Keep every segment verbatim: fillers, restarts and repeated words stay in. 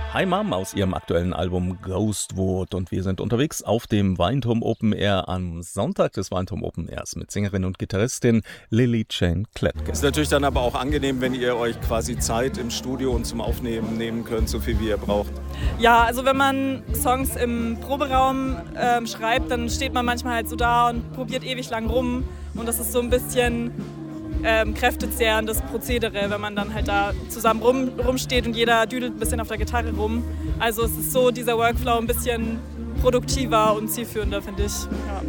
Hi Mom aus ihrem aktuellen Album Ghostwood und wir sind unterwegs auf dem Weinturm Open Air am Sonntag des Weinturm Open Airs mit Sängerin und Gitarristin Lily Jane Kletke. Ist natürlich dann aber auch angenehm, wenn ihr euch quasi Zeit im Studio und zum Aufnehmen nehmen könnt, so viel wie ihr braucht. Ja, also wenn man Songs im Proberaum ähm, schreibt, dann steht man manchmal halt so da und probiert ewig lang rum und das ist so ein bisschen Ähm, kräftezehrendes Prozedere, wenn man dann halt da zusammen rum, rumsteht und jeder düdelt ein bisschen auf der Gitarre rum. Also es ist so dieser Workflow ein bisschen produktiver und zielführender, finde ich. Ja.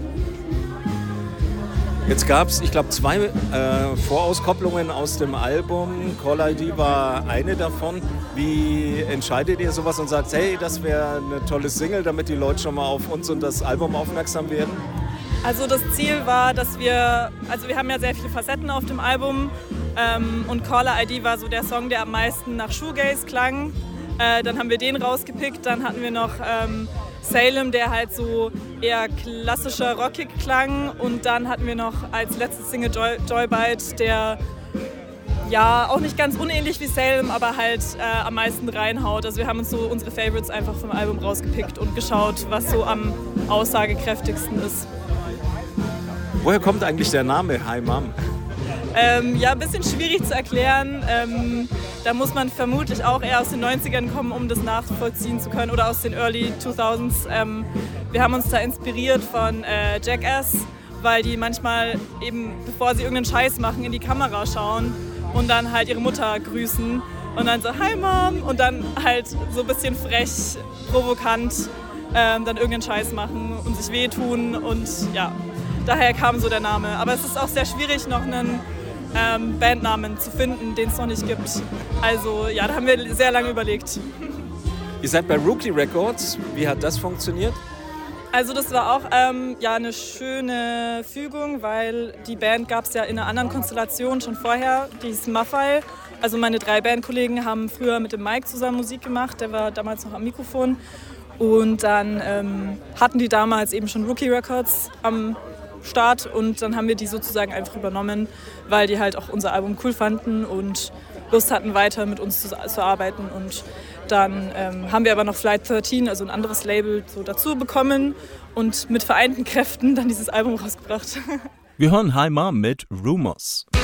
Jetzt gab es, ich glaube, zwei äh, Vorauskopplungen aus dem Album. Call I D war eine davon. Wie entscheidet ihr sowas und sagt, hey, das wäre eine tolle Single, damit die Leute schon mal auf uns und das Album aufmerksam werden? Also das Ziel war, dass wir, also wir haben ja sehr viele Facetten auf dem Album ähm, und Caller I D war so der Song, der am meisten nach Shoegaze klang. Äh, dann haben wir den rausgepickt, dann hatten wir noch ähm, Salem, der halt so eher klassischer rockig klang und dann hatten wir noch als letztes Single Joy, Joybite, der ja auch nicht ganz unähnlich wie Salem, aber halt äh, am meisten reinhaut. Also wir haben uns so unsere Favorites einfach vom Album rausgepickt und geschaut, was so am aussagekräftigsten ist. Woher kommt eigentlich der Name Hi Mom? Ähm, ja, ein bisschen schwierig zu erklären. Ähm, da muss man vermutlich auch eher aus den neunzigern kommen, um das nachvollziehen zu können, oder aus den Early zweitausendern. Ähm, wir haben uns da inspiriert von äh, Jackass, weil die manchmal eben, bevor sie irgendeinen Scheiß machen, in die Kamera schauen und dann halt ihre Mutter grüßen und dann so Hi Mom und dann halt so ein bisschen frech, provokant ähm, dann irgendeinen Scheiß machen und sich wehtun und ja. Daher kam so der Name. Aber es ist auch sehr schwierig, noch einen ähm, Bandnamen zu finden, den es noch nicht gibt. Also ja, da haben wir sehr lange überlegt. Ihr seid bei Rookie Records. Wie hat das funktioniert? Also das war auch ähm, ja, eine schöne Fügung, weil die Band gab es ja in einer anderen Konstellation schon vorher. Die hieß Maffei. Also meine drei Bandkollegen haben früher mit dem Mike zusammen Musik gemacht. Der war damals noch am Mikrofon. Und dann ähm, hatten die damals eben schon Rookie Records am Start und dann haben wir die sozusagen einfach übernommen, weil die halt auch unser Album cool fanden und Lust hatten, weiter mit uns zu, zu arbeiten. Und dann ähm, haben wir aber noch Flight dreizehn, also ein anderes Label, so dazu bekommen und mit vereinten Kräften dann dieses Album rausgebracht. Wir hören Hi Mom mit Rumors.